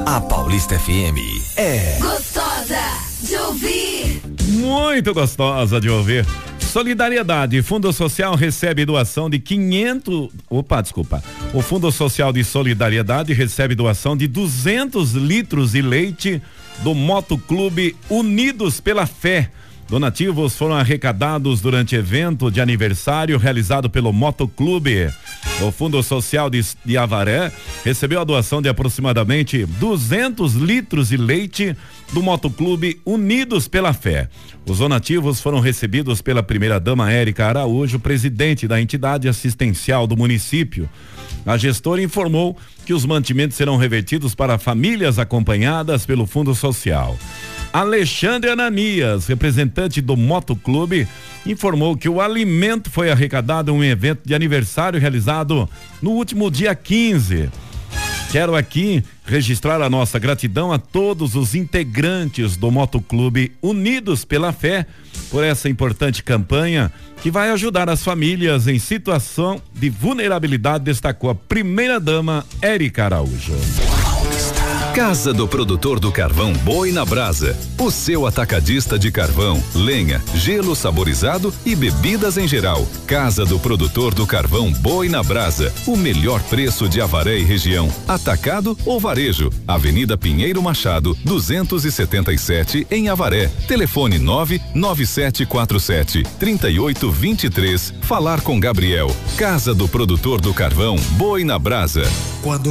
A Paulista FM é gostosa de ouvir. Muito gostosa de ouvir. Solidariedade, Fundo Social recebe doação de 500. O Fundo Social de Solidariedade recebe doação de 200 litros de leite do Motoclube Unidos pela Fé. Donativos foram arrecadados durante evento de aniversário realizado pelo Motoclube. O Fundo Social de Avaré recebeu a doação de aproximadamente 200 litros de leite do Motoclube Unidos pela Fé. Os donativos foram recebidos pela primeira-dama Érica Araújo, presidente da entidade assistencial do município. A gestora informou que os mantimentos serão revertidos para famílias acompanhadas pelo Fundo Social. Alexandre Ananias, representante do Motoclube, informou que o alimento foi arrecadado em um evento de aniversário realizado no último dia 15. Quero aqui registrar a nossa gratidão a todos os integrantes do Motoclube Unidos pela Fé por essa importante campanha que vai ajudar as famílias em situação de vulnerabilidade, destacou a primeira-dama Érica Araújo. Casa do Produtor do Carvão Boi na Brasa. O seu atacadista de carvão, lenha, gelo saborizado e bebidas em geral. Casa do Produtor do Carvão Boi na Brasa. O melhor preço de Avaré e região. Atacado ou varejo. Avenida Pinheiro Machado, 277 em Avaré. Telefone 99747-3823. Falar com Gabriel. Casa do Produtor do Carvão Boi na Brasa. Quando